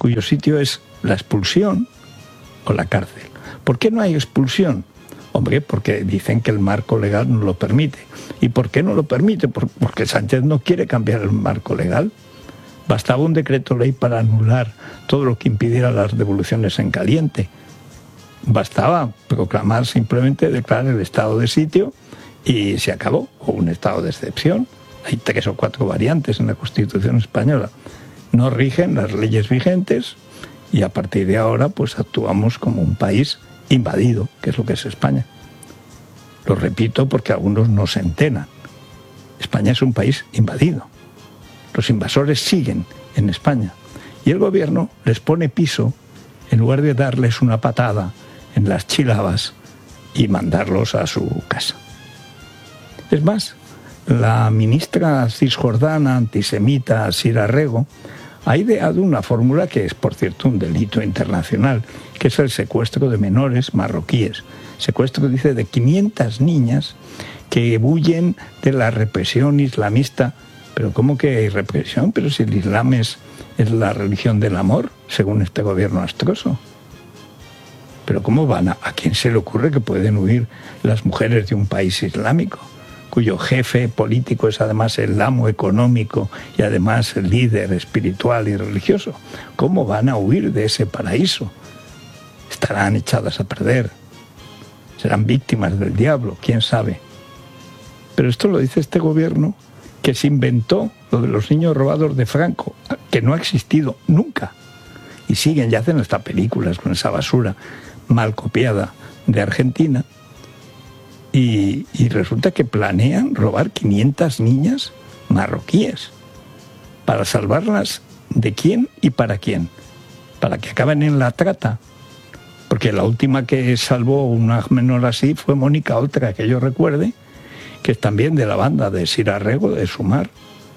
cuyo sitio es la expulsión o la cárcel. ¿Por qué no hay expulsión? Hombre, porque dicen que el marco legal no lo permite. ¿Y por qué no lo permite? Porque Sánchez no quiere cambiar el marco legal. Bastaba un decreto ley para anular todo lo que impidiera las devoluciones en caliente. Bastaba proclamar, simplemente declarar el estado de sitio y se acabó, o un estado de excepción. Hay 3 o 4 variantes en la Constitución española. No rigen las leyes vigentes y a partir de ahora pues actuamos como un país invadido, que es lo que es España. Lo repito porque algunos no se enteran. España es un país invadido. Los invasores siguen en España y el gobierno les pone piso en lugar de darles una patada en las chílabas y mandarlos a su casa. Es más, la ministra cisjordana antisemita Sira Rego ha ideado una fórmula que es, por cierto, un delito internacional, que es el secuestro de menores marroquíes. Secuestro, dice, de 500 niñas que huyen de la represión islamista. ¿Pero cómo que hay represión? Pero si el Islam es la religión del amor, según este gobierno astroso. ¿Pero cómo van a quién se le ocurre que pueden huir las mujeres de un país islámico, cuyo jefe político es además el amo económico y además el líder espiritual y religioso? ¿Cómo van a huir de ese paraíso? Estarán echadas a perder. Serán víctimas del diablo, quién sabe. Pero esto lo dice este gobierno que se inventó lo de los niños robados de Franco, que no ha existido nunca. Y siguen y hacen hasta películas con esa basura mal copiada de Argentina. Y resulta que planean robar 500 niñas marroquíes. ¿Para salvarlas de quién y para quién? ¿Para que acaben en la trata? Porque la última que salvó una menor así fue Mónica Oltra, que yo recuerde, que es también de la banda de Sira Rego, de Sumar.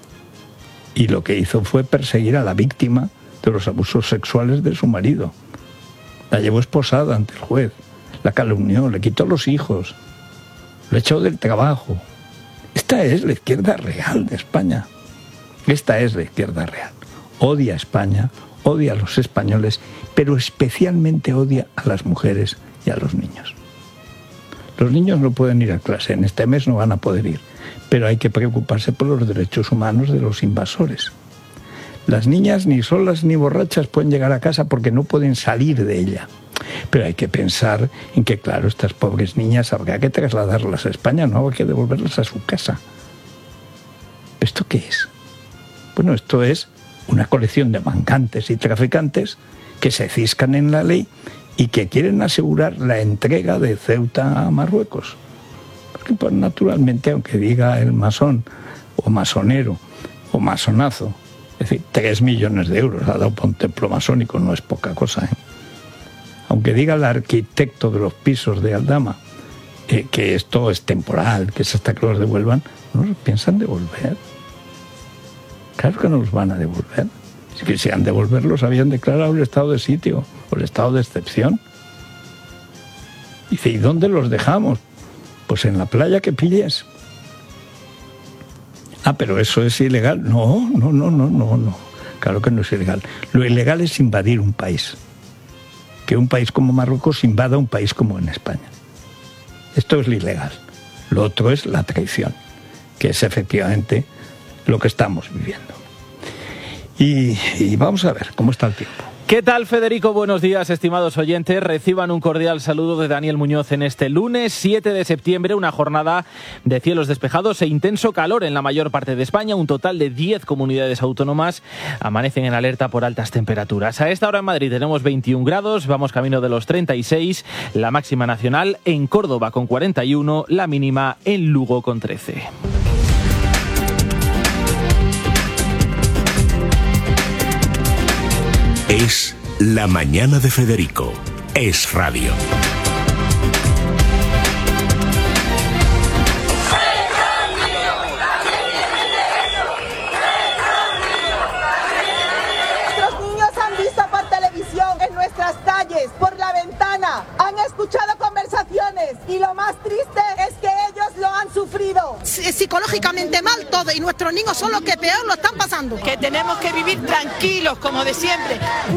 Y lo que hizo fue perseguir a la víctima de los abusos sexuales de su marido. La llevó esposada ante el juez, la calumnió, le quitó los hijos, lo echó del trabajo. Esta es la izquierda real de España. Esta es la izquierda real. Odia a España, odia a los españoles, pero especialmente odia a las mujeres y a los niños. Los niños no pueden ir a clase, en este mes no van a poder ir, pero hay que preocuparse por los derechos humanos de los invasores. Las niñas ni solas ni borrachas pueden llegar a casa porque no pueden salir de ella. Pero hay que pensar en que, claro, estas pobres niñas habrá que trasladarlas a España, no habrá que devolverlas a su casa. ¿Esto qué es? Bueno, esto es una colección de mangantes y traficantes que se ciscan en la ley y que quieren asegurar la entrega de Ceuta a Marruecos. Porque, pues, naturalmente, aunque diga el masón, o masonero, o masonazo, es decir, 3 millones de euros ha dado por un templo masónico, no es poca cosa, ¿eh? Aunque diga el arquitecto de los pisos de Aldama que esto es temporal, que es hasta que los devuelvan, no los piensan devolver. Claro que no los van a devolver. Si quisieran devolverlos, habían declarado el estado de sitio o el estado de excepción. Dice, ¿y dónde los dejamos? Pues en la playa que pilles. Ah, pero eso es ilegal. No. Claro que no es ilegal. Lo ilegal es invadir un país. Que un país como Marruecos invada un país como en España. Esto es lo ilegal. Lo otro es la traición, que es efectivamente lo que estamos viviendo. Y vamos a ver cómo está el tiempo. ¿Qué tal, Federico? Buenos días, estimados oyentes. Reciban un cordial saludo de Daniel Muñoz en este lunes 7 de septiembre, una jornada de cielos despejados e intenso calor en la mayor parte de España. Un total de 10 comunidades autónomas amanecen en alerta por altas temperaturas. A esta hora en Madrid tenemos 21 grados, vamos camino de los 36, la máxima nacional en Córdoba con 41, la mínima en Lugo con 13. Es La Mañana de Federico. Es radio. Nuestros niños han visto por televisión, en nuestras calles, por la ventana, han escuchado conversaciones y lo más triste es que ellos lo han sufrido. Psicológicamente mal todo y nuestros niños son los que peor lo están pasando. Que tenemos que vivir tranquilos como de siempre.